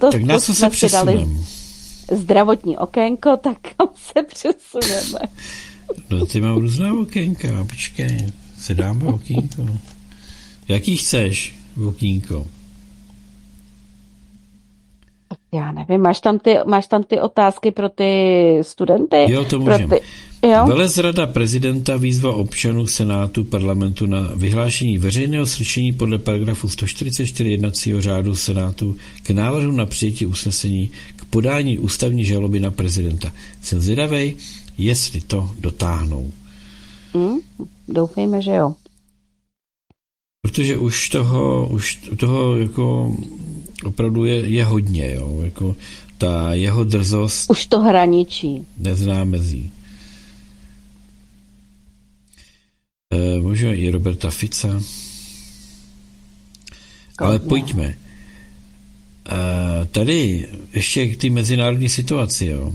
Tak na co se jsme si dali přesuneme? zdravotní okénko, tak kam se přesuneme? No, ty mám různá okénka, počkej, se dáme okýnko. Jaký chceš okýnko? Já nevím, máš tam ty otázky pro ty studenty? Jo, to Pro můžeme. ty, jo? Velezrada prezidenta výzva občanů Senátu parlamentu na vyhlášení veřejného slyšení podle paragrafu 144 jednacího řádu Senátu k návrhu na přijetí usnesení k podání ústavní žaloby na prezidenta. Jsem zvědavej, jestli to dotáhnou. Doufejme, že jo. Protože už toho jako opravdu je hodně, jo, jako ta jeho drzost Už to hraničí. nezná mezí. Možná i Roberta Fica. Ale pojďme. Tady ještě k té mezinárodní situaci, jo.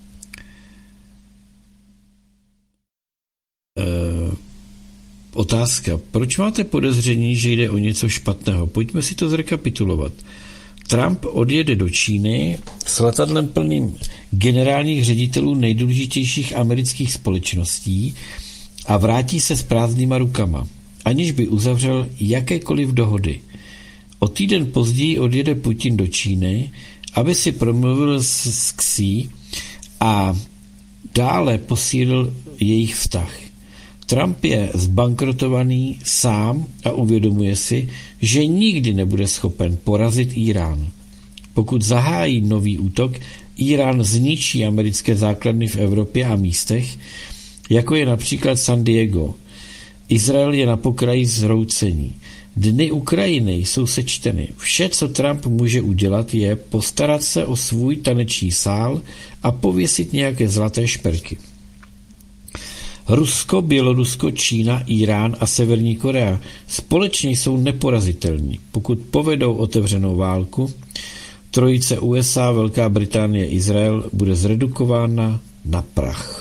Otázka. Proč máte podezření, že jde o něco špatného? Pojďme si to zrekapitulovat. Trump odjede do Číny s letadlem plným generálních ředitelů nejdůležitějších amerických společností a vrátí se s prázdnýma rukama, aniž by uzavřel jakékoliv dohody. O týden později odjede Putin do Číny, aby si promluvil s Xi a dále posílil jejich vztah. Trump je zbankrotovaný sám a uvědomuje si, že nikdy nebude schopen porazit Irán. Pokud zahájí nový útok, Irán zničí americké základny v Evropě a místech, jako je například San Diego. Izrael je na pokraji zhroucení. Dny Ukrajiny jsou sečteny. Vše, co Trump může udělat, je postarat se o svůj taneční sál a pověsit nějaké zlaté šperky. Rusko, Bělorusko, Čína, Irán a Severní Korea společně jsou neporazitelní. Pokud povedou otevřenou válku, trojice USA, Velká Británie, Izrael bude zredukována na prach.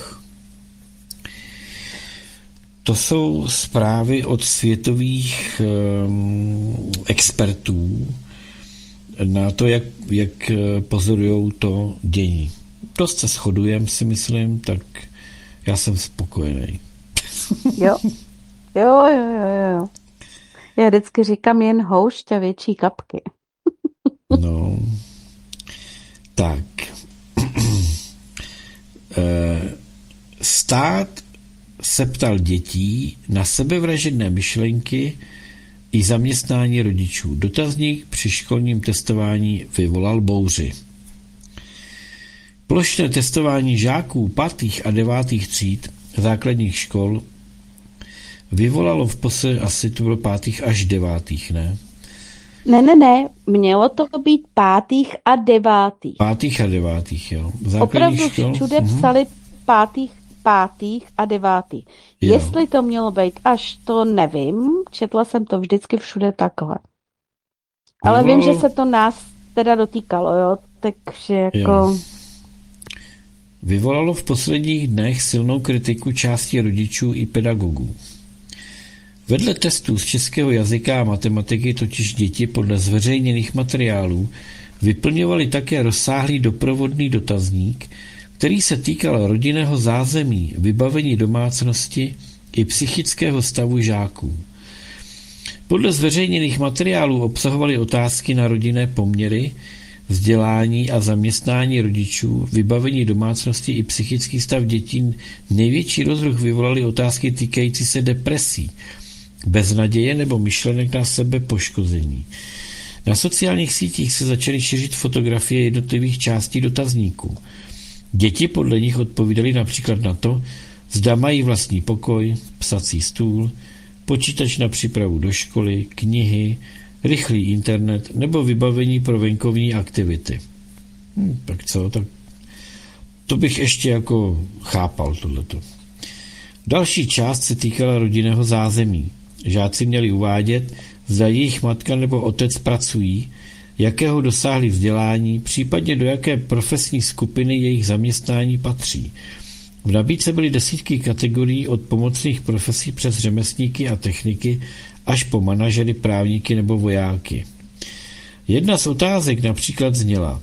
To jsou zprávy od světových expertů na to, jak pozorují to dění. Dost se shodujeme, si myslím, tak já jsem spokojený. Jo. Jo. Já vždycky říkám jen houšť a větší kapky. No, tak. Stát se ptal dětí na sebevražedné myšlenky i zaměstnání rodičů. Dotazník při školním testování vyvolal bouři. Plošné testování žáků 5. a 9. tříd základních škol vyvolalo v poslední, asi to bylo 5. až 9. ne? Ne, mělo to být 5. a 9. 5. a 9. jo. Opravdu všude psali 5. a 9. Jestli to mělo být až, to nevím. Četla jsem to vždycky všude takhle. Ale vím, že se to nás teda dotýkalo, jo. Takže jako... Jo. Vyvolalo v posledních dnech silnou kritiku části rodičů i pedagogů. Vedle testů z českého jazyka a matematiky totiž děti podle zveřejněných materiálů vyplňovaly také rozsáhlý doprovodný dotazník, který se týkal rodinného zázemí, vybavení domácnosti i psychického stavu žáků. Podle zveřejněných materiálů obsahovaly otázky na rodinné poměry, vzdělání a zaměstnání rodičů, vybavení domácnosti i psychický stav dětí. Největší rozruch vyvolaly otázky týkající se depresí, beznaděje nebo myšlenek na sebe poškození. Na sociálních sítích se začaly šířit fotografie jednotlivých částí dotazníků. Děti podle nich odpovídaly například na to, zda mají vlastní pokoj, psací stůl, počítač na přípravu do školy, knihy, rychlý internet nebo vybavení pro venkovní aktivity. Tak co? Tak to bych ještě jako chápal tohleto. Další část se týkala rodinného zázemí. Žáci měli uvádět, zda jejich matka nebo otec pracují, jakého dosáhli vzdělání, případně do jaké profesní skupiny jejich zaměstnání patří. V nabídce byly desítky kategorií od pomocných profesí přes řemeslníky a techniky až po manažery, právníky nebo vojáky. Jedna z otázek například zněla: